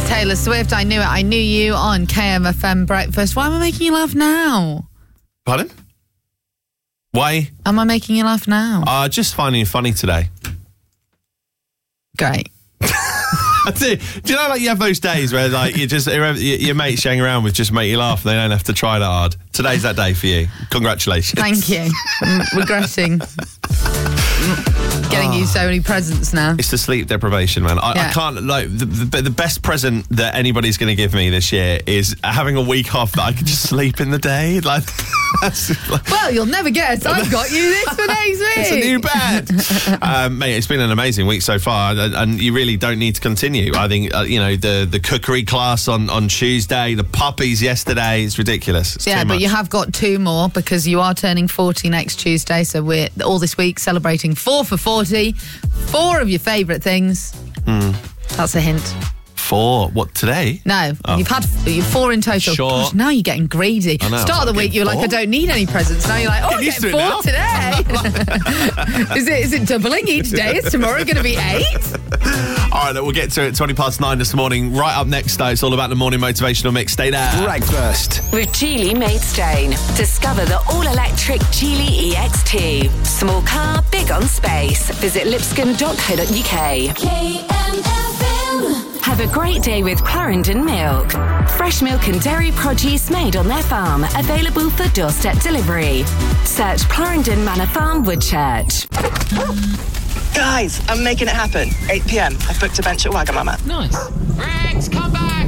Taylor Swift, I Knew It, I Knew You on KMFM Breakfast. Why am I making you laugh now? Pardon? Why? Am I making you laugh now? Just finding you funny today. Great. Do you know, like, you have those days where, like, your mates hang around with just make you laugh and they don't have to try that hard? Today's that day for you. Congratulations. Thank you. I'm regretting getting you so many presents now. It's the sleep deprivation, man. I can't, like, the best present that anybody's going to give me this year is having a week off that I can just sleep in the day. Like, well, you'll never guess. I've got you this for next week. It's a new bed. Mate, it's been an amazing week so far, and you really don't need to continue. I think, the cookery class on Tuesday, the puppies yesterday, it's ridiculous. It's but you have got 2 more because you are turning 40 next Tuesday, so we're all this week celebrating 4 for 40, 4 of your favourite things. That's a hint. 4? What, today? No, you've 4 in total. Sure. Gosh, now you're getting greedy. Start of the week, you're like, I don't need any presents. Now you're like, I'm getting 4 today. Is it doubling each day? Is tomorrow going to be 8? All right, we'll get to it. 9:20 this morning. Right up next, though, it's all about the morning motivational mix. Stay there. Breakfast with Geely Maidstone. Discover the all-electric Geely EX2. Small car, big on space. Visit lipscomb.co.uk. KMFM. Have a great day with Clarendon Milk. Fresh milk and dairy produce made on their farm, available for doorstep delivery. Search Clarendon Manor Farm, Woodchurch. Guys, I'm making it happen. 8 p.m. I've booked a bench at Wagamama. Nice. Rex, come back!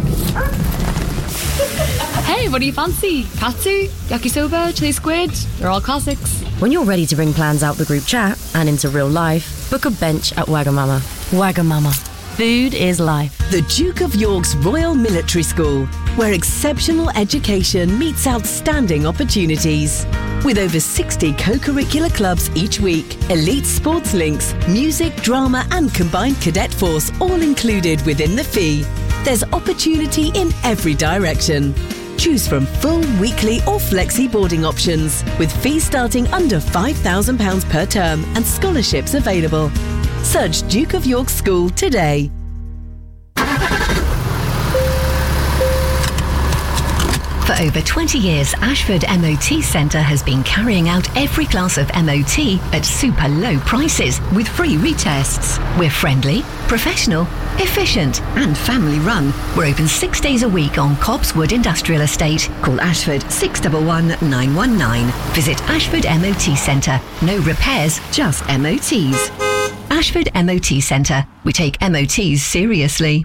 Hey, what do you fancy? Katsu, yakisoba, chili squid? They're all classics. When you're ready to bring plans out the group chat and into real life, book a bench at Wagamama. Wagamama. Food is life. The Duke of York's Royal Military School, where exceptional education meets outstanding opportunities. With over 60 co-curricular clubs each week, elite sports links, music, drama and combined cadet force all included within the fee. There's opportunity in every direction. Choose from full, weekly or flexi boarding options, with fees starting under £5,000 per term and scholarships available. Search Duke of York School today. For over 20 years, Ashford MOT Centre has been carrying out every class of MOT at super low prices with free retests. We're friendly, professional, efficient and family run. We're open 6 days a week on Cobbswood Industrial Estate. Call Ashford 611 919. Visit Ashford MOT Centre. No repairs, just MOTs. Ashford MOT Centre. We take MOTs seriously.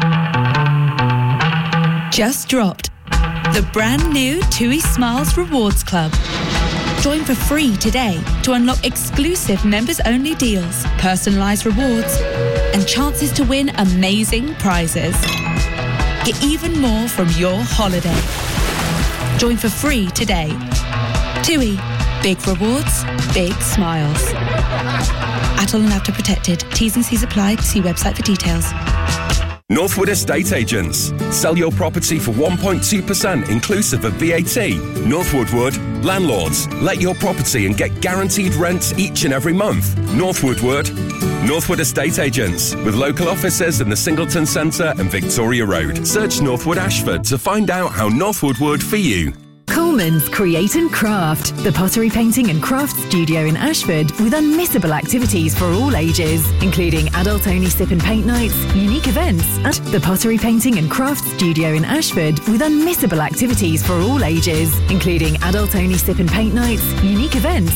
Just dropped. The brand new TUI Smiles Rewards Club. Join for free today to unlock exclusive members-only deals, personalised rewards, and chances to win amazing prizes. Get even more from your holiday. Join for free today. TUI. Big rewards, big smiles. Atol and After Protected. T's and C's apply. See website for details. Northwood Estate Agents. Sell your property for 1.2% inclusive of VAT. Northwood would. Landlords. Let your property and get guaranteed rents each and every month. Northwood would. Northwood Estate Agents. With local offices in the Singleton Centre and Victoria Road. Search Northwood Ashford to find out how Northwood would for you. Coleman's Create and Craft, the pottery painting and craft studio in Ashford with unmissable activities for all ages, including adult-only sip and paint nights, unique events at the pottery painting and craft studio in Ashford with unmissable activities for all ages, including adult-only sip and paint nights, unique events